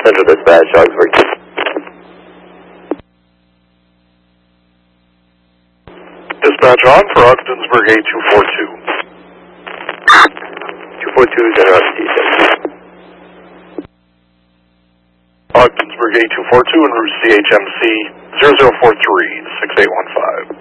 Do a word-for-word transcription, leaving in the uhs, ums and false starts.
Central Dispatch, Augsburg. Dispatch on for Ogdensburg A two forty-two. two forty-two, General Officer. Ogdensburg A two forty-two en route C H M C zero zero four three, six eight one five.